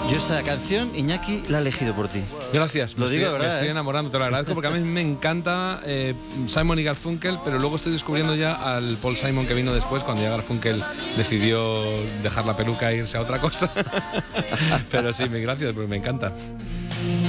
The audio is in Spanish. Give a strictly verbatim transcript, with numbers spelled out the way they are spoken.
Yo esta canción, Iñaki, la he elegido por ti. Gracias, Lo me digo, estoy, ¿verdad? me estoy eh? enamorando, te lo agradezco porque a mí me encanta eh, Simon y Garfunkel, pero luego estoy descubriendo ya al Paul Simon que vino después, cuando ya Garfunkel decidió dejar la peluca e irse a otra cosa. Pero sí, me gracias, porque me encanta.